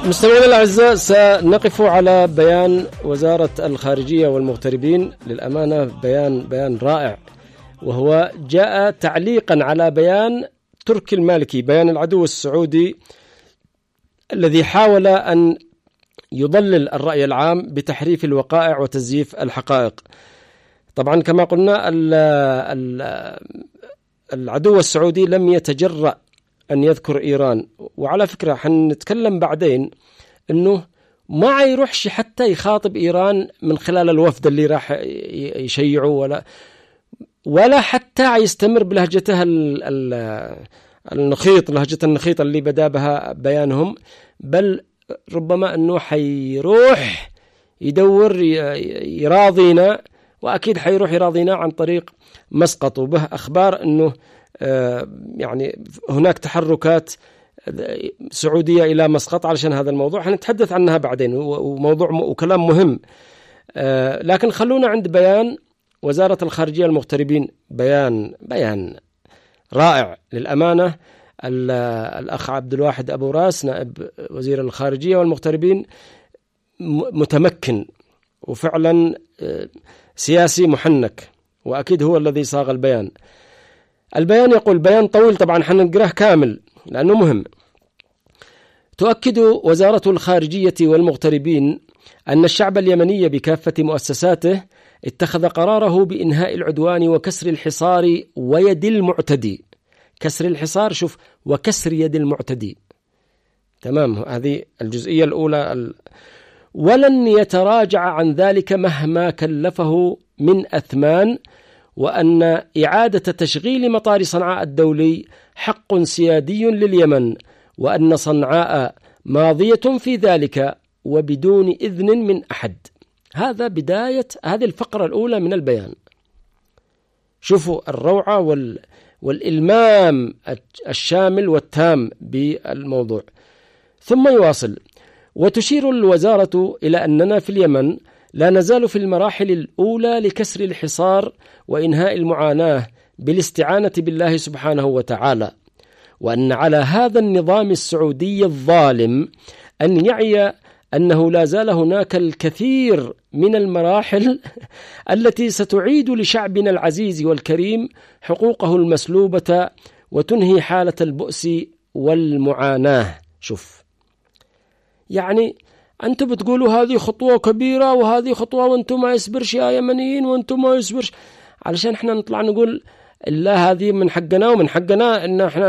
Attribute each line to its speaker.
Speaker 1: مستمعينا الأعزاء، سنقف على بيان وزارة الخارجية والمغتربين. للأمانة بيان رائع، وهو جاء تعليقا على بيان تركي المالكي، بيان العدو السعودي الذي حاول أن يضلل الرأي العام بتحريف الوقائع وتزييف الحقائق. طبعا كما قلنا العدو السعودي لم يتجرأ أن يذكر إيران، وعلى فكرة حنتكلم بعدين أنه ما يروحش حتى يخاطب إيران من خلال الوفد اللي راح يشيعوا، ولا حتى يستمر بلهجته النخيط، لهجة النخيط اللي بدأ بها بيانهم، بل ربما أنه حيروح يدور يراضينا، وأكيد حيروح يراضينا عن طريق مسقط، وبه أخبار أنه يعني هناك تحركات سعودية إلى مسقط علشان هذا الموضوع، حنتحدث عنها بعدين، وموضوع وكلام مهم. لكن خلونا عند بيان وزارة الخارجية المغتربين، بيان رائع للأمانة. الأخ عبد الواحد أبو راس نائب وزير الخارجية والمغتربين متمكن وفعلا سياسي محنك، وأكيد هو الذي صاغ البيان. يقول بيان طويل، طبعا حنقراه كامل لأنه مهم. تؤكد وزارة الخارجية والمغتربين أن الشعب اليمني بكافة مؤسساته اتخذ قراره بإنهاء العدوان وكسر الحصار ويد المعتدي. كسر الحصار، شوف، وكسر يد المعتدي، تمام، هذه الجزئية الأولى. ولن يتراجع عن ذلك مهما كلفه من أثمان، وأن إعادة تشغيل مطار صنعاء الدولي حق سيادي لليمن، وأن صنعاء ماضية في ذلك وبدون إذن من أحد. هذا بداية هذه الفقرة الأولى من البيان. شوفوا الروعة والإلمام الشامل والتام بالموضوع. ثم يواصل: وتشير الوزارة إلى أننا في اليمن لا نزال في المراحل الأولى لكسر الحصار وإنهاء المعاناة بالاستعانة بالله سبحانه وتعالى، وأن على هذا النظام السعودي الظالم أن يعي أنه لا زال هناك الكثير من المراحل التي ستعيد لشعبنا العزيز والكريم حقوقه المسلوبة وتنهي حالة البؤس والمعاناة. شوف، يعني أنتم بتقولوا هذه خطوة كبيرة وهذه خطوة وأنتم ما يصبرش يا يمنيين، وأنتم ما يصبرش، علشان احنا نطلع نقول لا هذه من حقنا ومن حقنا إن احنا